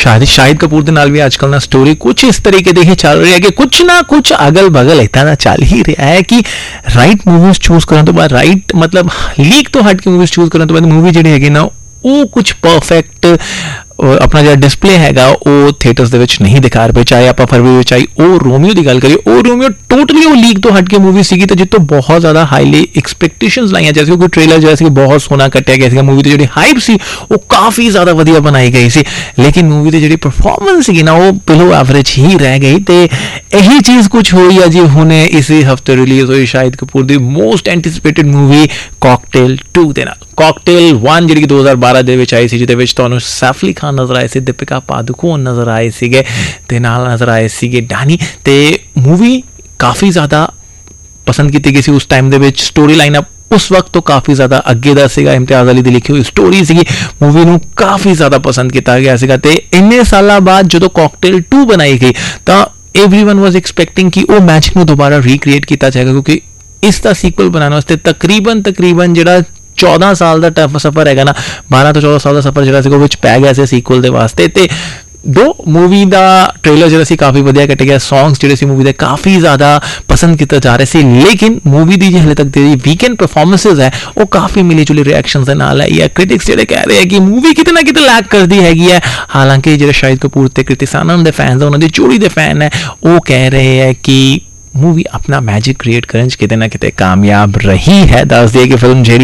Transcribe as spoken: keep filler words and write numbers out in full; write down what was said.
शायद शाहिद कपूर ਦੇ ਨਾਲ ਵੀ ਅੱਜਕੱਲ ਨਾ ਸਟੋਰੀ ਕੁਝ ਇਸ ਤਰੀਕੇ ਦੀ ਹੀ ਚੱਲ ਰਹੀ ਹੈ ਕਿ ਕੁਝ ਨਾ ਕੁਝ ਅਗਲ ਬਗਲ ਇਦਾਂ ਦਾ ਚੱਲ ਹੀ ਰਿਹਾ ਹੈ ਕਿ ਰਾਈਟ ਮੂਵੀਜ਼ ਚੂਜ਼ ਕਰਨ ਤੋਂ ਬਾਅਦ ਰਾਈਟ ਮਤਲਬ ਲੀਕ ਤੋਂ ਹਟ ਕੇ ਮੂਵੀਜ਼ ਚੂਜ਼ ਕਰਨ ਤੋਂ ਬਾਅਦ ਮੂਵੀ ਜਿਹੜੀ ਹੈਗੀ ਨਾ ਉਹ ਕੁਝ ਪਰਫੈਕਟ ਆਪਣਾ ਜਿਹੜਾ ਡਿਸਪਲੇ ਹੈਗਾ ਉਹ ਥੀਏਟਰਸ ਦੇ ਵਿੱਚ ਨਹੀਂ ਦਿਖਾ ਰਹੇ। ਚਾਹੇ ਆਪਾਂ ਫਰਵਰੀ ਵਿੱਚ ਆਈ ਉਹ ਰੋਮੀਓ ਦੀ ਗੱਲ ਕਰੀਏ, ਉਹ ਰੋਮੀਓ ਟੋਟਲੀ ਉਹ ਲੀਕ ਤੋਂ ਹਟ ਕੇ ਮੂਵੀ ਸੀਗੀ ਤੇ ਜਿੱਤੋਂ ਬਹੁਤ ਜ਼ਿਆਦਾ ਹਾਈਲੀ ਐਕਸਪੈਕਟੇਸ਼ਨਸ ਲਾਈਆਂ, ਜੈਸੇ ਕੋਈ ਟ੍ਰੇਲਰ ਜਿਹੜਾ ਸੀ ਬਹੁਤ ਸੋਹਣਾ ਕੱਟਿਆ ਗਿਆ ਸੀਗਾ, ਮੂਵੀ ਦੀ ਜਿਹੜੀ ਹਾਈਪ ਸੀ ਉਹ ਕਾਫੀ ਜ਼ਿਆਦਾ ਵਧੀਆ ਬਣਾਈ ਗਈ ਸੀ, ਲੇਕਿਨ ਮੂਵੀ ਦੀ ਜਿਹੜੀ ਪਰਫਾਰਮੈਂਸ ਸੀਗੀ ਨਾ ਉਹ ਬਿਲੋ ਐਵਰੇਜ ਹੀ ਰਹਿ ਗਈ। ਤੇ ਇਹੀ ਚੀਜ਼ ਕੁਝ ਹੋਈ ਆ ਜੀ ਹੁਣੇ ਇਸੇ ਹਫਤੇ ਰਿਲੀਜ਼ ਹੋਈ ਸ਼ਾਹਿਦ ਕਪੂਰ ਦੀ ਮੋਸਟ ਐਂਟੀਸਿਪੇਟਡ ਮੂਵੀ ਕਾਕਟੇਲ ਟੂ ਦੇ ਨਾਲ। ਕਾਕਟੇਲ ਵਨ ਜਿਹੜੀ ਕਿ ਦੋ ਹਜ਼ਾਰ ਬਾਰਾਂ ਦੇ ਵਿੱਚ ਆਈ ਸੀ, ਜਿਹਦੇ ਵਿੱਚ ਤੁਹਾਨੂੰ ਸੈਫ ਅਲੀ ਖਾਨ ਨਜ਼ਰ ਆਏ ਸੀ, ਦੀਪਿਕਾ ਪਾਦੂਕੋਣ ਨਜ਼ਰ ਆਏ ਸੀਗੇ ਤੇ ਨਾਲ ਨਜ਼ਰ ਆਏ ਸੀਗੇ ਡਾਨੀ। ਤੇ ਮੂਵੀ ਕਾਫੀ ਜ਼ਿਆਦਾ ਪਸੰਦ ਕੀਤੀ ਗਈ ਸੀ ਉਸ ਟਾਈਮ ਦੇ ਵਿੱਚ। ਸਟੋਰੀ ਲਾਈਨ ਅਪ ਉਸ ਵਕਤ ਤੋਂ ਕਾਫੀ ਜ਼ਿਆਦਾ ਅੱਗੇ ਦਾ ਸੀਗਾ, ਇਮਤਿਆਜ਼ ਅਲੀ ਦੀ ਲਿਖੀ ਹੋਈ ਸਟੋਰੀ ਸੀਗੀ, ਮੂਵੀ ਨੂੰ ਕਾਫੀ ਜ਼ਿਆਦਾ ਪਸੰਦ ਕੀਤਾ ਗਿਆ ਸੀਗਾ। ਤੇ ਇੰਨੇ ਸਾਲਾਂ ਬਾਅਦ ਜਦੋਂ ਕਾਕਟੇਲ ਟੂ ਬਣਾਈ ਗਈ ਤਾਂ एवरीवन वाज एक्सपेक्टिंग कि वो मैजिक ਨੂੰ ਦੁਬਾਰਾ ਰੀਕ੍ਰੀਏਟ ਕੀਤਾ ਜਾਏਗਾ, ਕਿਉਂਕਿ ਇਸ ਦਾ ਸੀਕਵਲ ਬਣਾਉਣ ਵਾਸਤੇ ਤਕਰੀਬਨ ਤਕਰੀਬਨ ਜਿਹੜਾ ਚੌਦਾਂ ਸਾਲ ਦਾ ਟਫ ਸਫ਼ਰ ਹੈਗਾ ਨਾ, ਬਾਰਾਂ ਤੋਂ ਚੌਦਾਂ ਸਾਲ ਦਾ ਸਫ਼ਰ ਜਿਹੜਾ ਸੀ ਉਹ ਵਿੱਚ ਪੈ ਗਿਆ ਸੀ ਸੀਕਵਲ ਦੇ ਵਾਸਤੇ। ਤੇ ਦੋ ਮੂਵੀ ਦਾ ਟ੍ਰੇਲਰ ਜਿਹੜਾ ਸੀ ਕਾਫੀ ਵਧੀਆ ਕੱਟਿਆ ਗਿਆ, ਸੌਂਗਸ ਜਿਹੜੇ ਸੀ ਮੂਵੀ ਦੇ ਕਾਫੀ ਜ਼ਿਆਦਾ ਪਸੰਦ ਕੀਤਾ ਜਾ ਰਹੇ ਸੀ, ਲੇਕਿਨ ਮੂਵੀ ਦੀ ਹਲੇ ਤੱਕ ਜਿਹੜੀ ਵੀਕਐਂਡ ਪਰਫਾਰਮੈਂਸਿਸ ਹੈ ਉਹ ਕਾਫੀ ਮਿਲੀ ਜੁਲੀ ਰਿਐਕਸ਼ਨਸ ਦੇ ਨਾਲ ਹੈ। ਜਾਂ ਕ੍ਰਿਟਿਕਸ ਜਿਹੜੇ ਕਹਿ ਰਹੇ ਹੈ ਕਿ ਮੂਵੀ ਕਿਤੇ ਨਾ ਕਿਤੇ ਲੈਕ ਕਰਦੀ ਹੈਗੀ ਹੈ, ਹਾਲਾਂਕਿ ਜਿਹੜੇ ਸ਼ਾਹਿਦ ਕਪੂਰ ਤੇ ਕ੍ਰਿਤੀ ਸਾਨਨ ਦੇ ਫੈਨਸ ਉਹਨਾਂ ਦੀ ਜੋੜੀ ਦੇ ਫੈਨ ਹੈ ਉਹ ਕਹਿ ਰਹੇ ਹੈ ਕਿ ਮੂਵੀ ਆਪਣਾ ਮੈਜਿਕ ਕ੍ਰੀਏਟ ਕਰਨ 'ਚ ਕਿਤੇ ਨਾ ਕਿਤੇ ਕਾਮਯਾਬ ਰਹੀ ਹੈ। ਦੱਸ ਦਈਏ ਕਿ ਫਿਲਮ ਜਿਹੜੀ